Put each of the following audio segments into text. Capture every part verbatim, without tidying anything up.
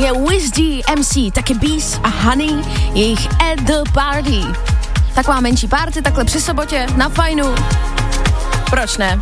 je Wiz D, M C, taky Beast a Honey, jejich At The Party. Taková menší party, takhle při sobotě, na fajnu. Proč ne?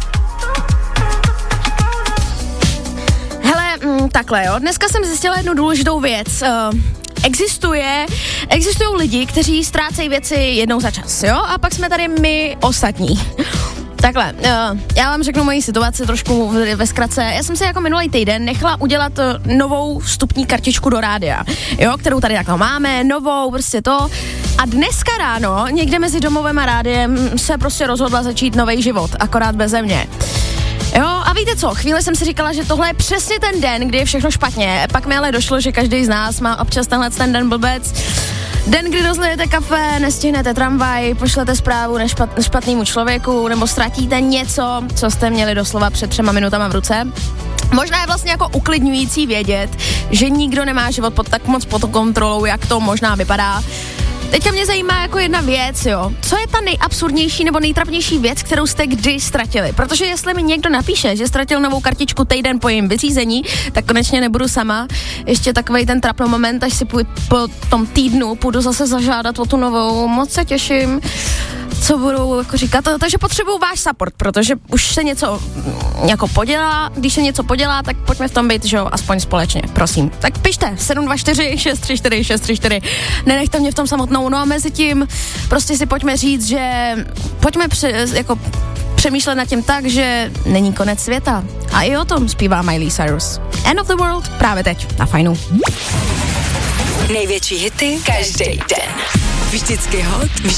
Hele, mm, takhle jo, dneska jsem zjistila jednu důležitou věc. Uh, Existuje, existují lidi, kteří ztrácejí věci jednou za čas, jo? A pak jsme tady my ostatní. Takhle, uh, já vám řeknu moji situaci trošku ve zkratce. Já jsem si jako minulý týden nechala udělat uh, novou vstupní kartičku do rádia, jo, kterou tady takhle máme, novou, prostě to. A dneska ráno, někde mezi domovem a rádiem, se prostě rozhodla začít nový život, akorát beze mě. Jo, a víte co, chvíli jsem si říkala, že tohle je přesně ten den, kdy je všechno špatně, pak mi ale došlo, že každý z nás má občas tenhle ten den blbec. Den, kdy rozlijete kafe, nestihnete tramvaj, pošlete zprávu nešpat, špatnému člověku, nebo ztratíte něco, co jste měli doslova před třema minutama v ruce. Možná je vlastně jako uklidňující vědět, že nikdo nemá život pod tak moc pod kontrolou, jak to možná vypadá. Teďka mě zajímá jako jedna věc, jo. Co je ta nejabsurdnější nebo nejtrapnější věc, kterou jste kdy ztratili? Protože jestli mi někdo napíše, že ztratil novou kartičku týden po jejím vyřízení, tak konečně nebudu sama. Ještě takovej ten trapno moment, až si půj, po tom týdnu půjdu zase zažádat o tu novou. Moc se těším, co budu jako říkat. Takže potřebuju váš support, protože už se něco jako podělá. Když se něco podělá, tak pojďme v tom být, že jo, aspoň společně, prosím. Tak pište, sedm dva čtyři šest tři čtyři šest tři čtyři. Nenechte mě v tom samotnou. No a mezi tím prostě si pojďme říct, že pojďme pře, jako přemýšlet nad tím tak, že není konec světa. A i o tom zpívá Miley Cyrus. End of the World právě teď na Fajnu. Největší hity každý den. Vždycky hot, vždy